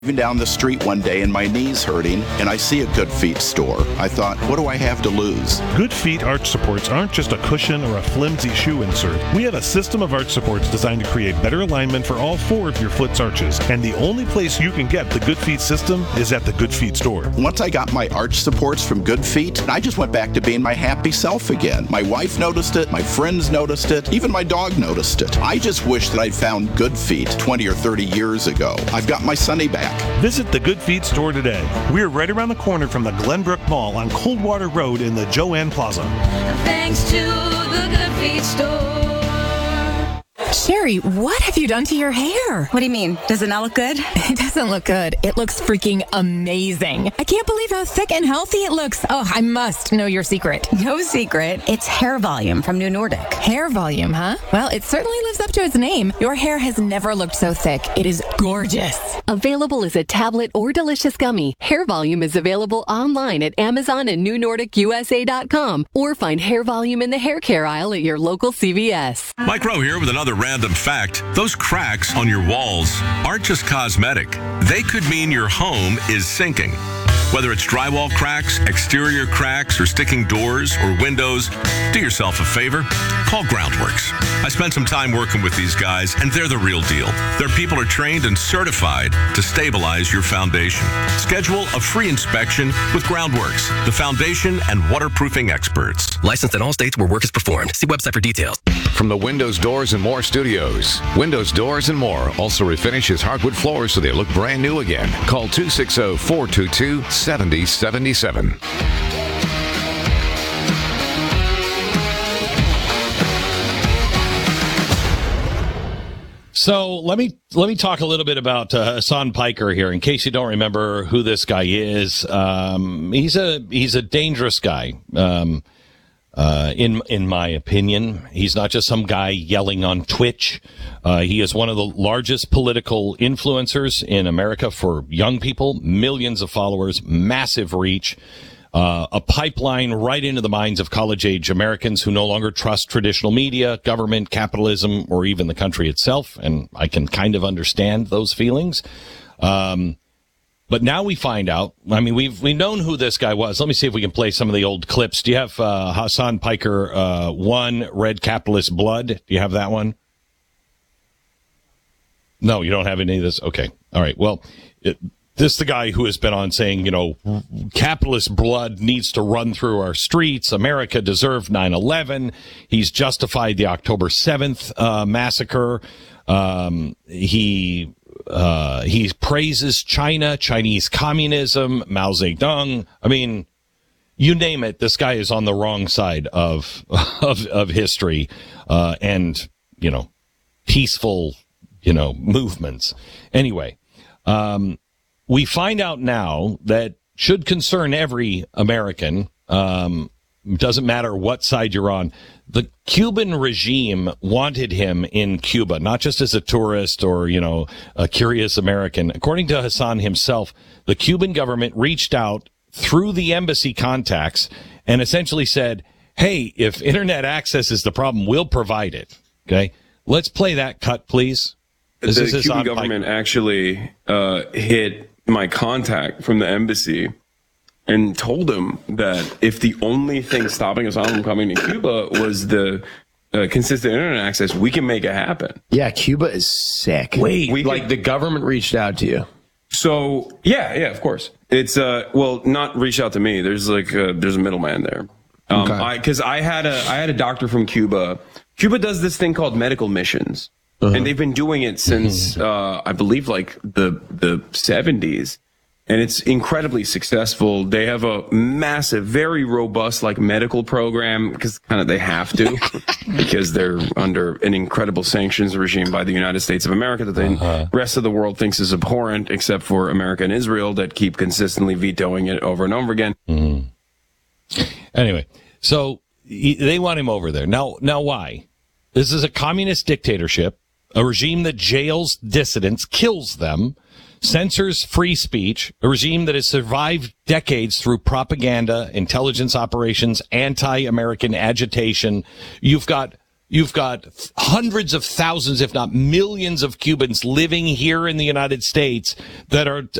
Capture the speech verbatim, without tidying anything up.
Even down the street one day and my knee's hurting and I see a Good Feet store. I thought, what do I have to lose? Good Feet arch supports aren't just a cushion or a flimsy shoe insert. We have a system of arch supports designed to create better alignment for all four of your foot's arches. And the only place you can get the Good Feet system is at the Good Feet store. Once I got my arch supports from Good Feet, I just went back to being my happy self again. My wife noticed it, my friends noticed it, even my dog noticed it. I just wish that I'd found Good Feet twenty or thirty years ago. I've got my Sonny back. Visit the Good Feet store today. We're right around the corner from the Glenbrook Mall on Coldwater Road in the Joanne Plaza. Thanks to the Good Feet store. Sherry, what have you done to your hair? What do you mean? Does it not look good? It doesn't look good. It looks freaking amazing. I can't believe how thick and healthy it looks. Oh, I must know your secret. No secret. It's Hair Volume from New Nordic. Hair volume, huh? Well, it certainly lives up to its name. Your hair has never looked so thick. It is gorgeous. Available as a tablet or delicious gummy, Hair Volume is available online at Amazon and New Nordic U S A dot com, or find Hair Volume in the hair care aisle at your local C V S. Mike Rowe here with another random fact. Those cracks on your walls aren't just cosmetic. They could mean your home is sinking. Whether it's drywall cracks, exterior cracks, or sticking doors or windows, do yourself a favor. Call Groundworks. I spent some time working with these guys, and they're the real deal. Their people are trained and certified to stabilize your foundation. Schedule a free inspection with Groundworks, the foundation and waterproofing experts. Licensed in all states where work is performed. See website for details. From the Windows, Doors, and More studios, Windows, Doors, and More also refinishes hardwood floors so they look brand new again. Call two six zero, four two two, seven zero seven seven. So let me let me talk a little bit about uh, Hasan Piker here. In case you don't remember who this guy is, um, he's a he's a dangerous guy. Um, uh, in in my opinion, he's not just some guy yelling on Twitch. Uh, he is one of the largest political influencers in America for young people, millions of followers, massive reach. Uh, a pipeline right into the minds of college-age Americans who no longer trust traditional media, government, capitalism, or even the country itself. And I can kind of understand those feelings. Um, but now we find out, I mean, we've, we've known who this guy was. Let me see if we can play some of the old clips. Do you have, uh, Hasan Piker, uh, one, Red Capitalist Blood? Do you have that one? No, you don't have any of this? Okay. All right. Well, it, this is the guy who has been on saying, you know, capitalist blood needs to run through our streets. America deserved nine eleven. He's justified the October seventh uh, massacre. Um, he uh, he praises China, Chinese communism, Mao Zedong. I mean, you name it. This guy is on the wrong side of of, of history uh, and, you know, peaceful, you know, movements. Anyway. Um, We find out now that should concern every American, um, doesn't matter what side you're on. The Cuban regime wanted him in Cuba, not just as a tourist or, you know, a curious American. According to Hasan himself, the Cuban government reached out through the embassy contacts and essentially said, hey, if internet access is the problem, we'll provide it. Okay. Let's play that cut, please. This the Cuban government Piker. actually uh, hit my contact from the embassy and told him that if the only thing stopping us from coming to Cuba was the uh, consistent internet access, we can make it happen. Yeah, Cuba is sick. Wait, we like can, the government reached out to you? So yeah, yeah, of course. It's uh, well, not reached out to me. There's like a, there's a middleman there. Um, okay. I because I had a I had a doctor from Cuba. Cuba does this thing called medical missions. Uh-huh. And they've been doing it since, uh, I believe, like the the seventies. And it's incredibly successful. They have a massive, very robust, like, medical program, because kind of they have to, because they're under an incredible sanctions regime by the United States of America that the uh-huh. rest of the world thinks is abhorrent, except for America and Israel that keep consistently vetoing it over and over again. Mm. Anyway, so he, they want him over there. Now, now why? This is a communist dictatorship. A regime that jails dissidents, kills them, censors free speech, a regime that has survived decades through propaganda, intelligence operations, anti-American agitation. You've got You've got hundreds of thousands, if not millions of Cubans living here in the United States that are